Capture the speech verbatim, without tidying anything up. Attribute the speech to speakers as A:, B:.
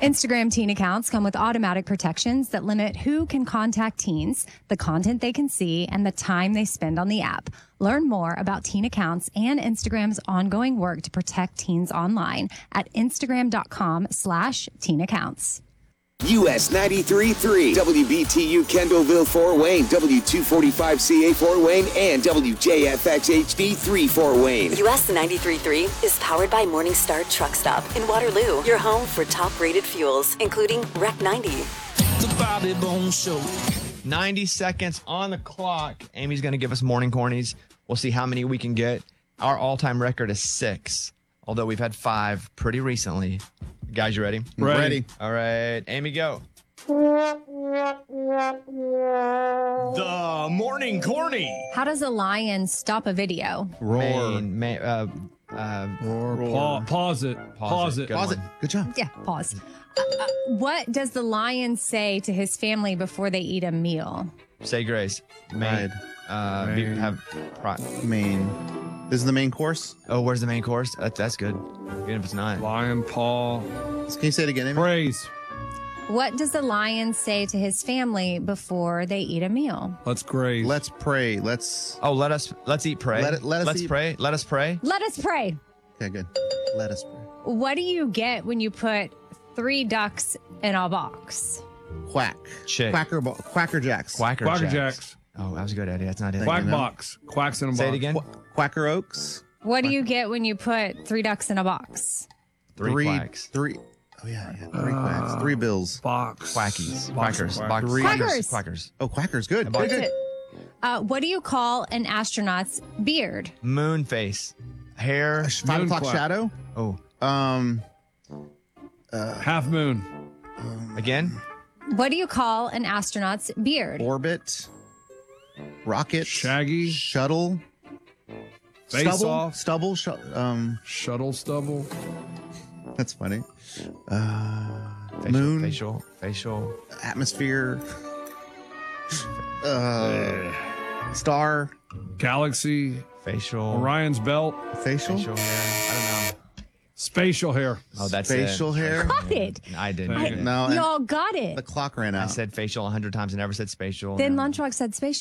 A: Instagram teen accounts come with automatic protections that limit who can contact teens, the content they can see, and the time they spend on the app. Learn more about teen accounts and Instagram's ongoing work to protect teens online at instagram.com slash teen accounts.
B: U S ninety-three point three, W B T U Kendallville Fort Wayne, W two forty-five C A Fort Wayne, and W J F X H D three Fort Wayne.
C: U S ninety-three point three is powered by Morningstar Truck Stop in Waterloo, your home for top-rated fuels, including R E C ninety.
D: The Bobby Bones Show.
E: ninety seconds on the clock. Amy's going to give us morning cornies. We'll see how many we can get. Our all-time record is six, although we've had five pretty recently. Guys, you ready?
F: Ready. ready.
E: All right. Amy, go.
F: The morning corny.
A: How does a lion stop a video?
F: Roar.
E: Main, main, uh, uh,
F: Roar.
G: Pa-
F: Roar.
G: pause it.
E: Pause
G: Pause,
E: it.
G: it.
E: Good
F: Pause it.
E: one.
F: Good job.
A: Yeah, pause. Uh, uh, what does the lion say to his family before they eat a meal?
E: Say grace. Main.
F: Right.
E: Uh,
G: Main.
E: be- have pro-
F: Main. This is the main course.
E: oh, where's the main course? That, that's good. Even if it's not.
G: Lion paw.
F: Can you say it again, Amy?
G: Praise.
A: What does the lion say to his family before they eat a meal?
G: Let's graze.
F: Let's pray. Let's.
E: Oh, let us let's eat pray.
F: Let it- let us
E: let's
F: eat-
E: pray. Let us pray.
A: Let us pray.
F: Okay, good. Let us pray.
A: What do you get when you put three ducks in a box?
F: Quack.
E: Chick.
F: Quacker. Bo- Quacker Jacks.
E: Quacker,
G: Quacker
E: Jacks.
G: Jacks.
E: Oh, that was good, Eddie. That's not it.
G: Quack
F: you know.
G: box. Quacks in a box.
E: Say it again.
F: Qu- Quacker Oaks.
A: What do you get when you put three ducks in a box?
E: Three,
F: Three.
E: quacks.
F: Three. Oh yeah, yeah. Three quacks. Three bills.
G: Box.
E: Quackies.
G: Box
E: Quackers.
G: of
E: Box-
F: Three.
E: Quackers.
A: Quackers.
E: Quackers.
F: Oh, quackers. Good.
E: box-
F: Good,
A: That's
F: good.
A: it. Uh, what do you call an astronaut's beard?
E: Moon face. Hair.
F: Five
G: Moon
F: o'clock
G: quack.
F: shadow.
E: Oh,
F: Um.
G: Half moon.
E: again?
A: What do you call an astronaut's beard?
F: Orbit. Rocket.
G: Shaggy.
F: Shuttle.
G: Face
F: stubble.
G: off.
F: Stubble. Sh- um.
G: Shuttle stubble.
F: That's funny. Uh.
E: Facial,
F: Moon.
E: Facial. Facial.
F: Atmosphere. Uh. Star.
G: Galaxy.
E: Facial.
G: Orion's belt.
F: Facial.
E: Facial hair. I don't know.
G: Spatial hair.
E: Oh, that's
F: Facial
E: it.
F: hair.
A: Got it.
E: I didn't.
G: I-
E: get it.
F: No. and
A: Y'all got it.
F: The clock ran out.
E: I said facial a hundred times and never said spatial.
A: Then
E: No.
A: Lunchrock said spatial.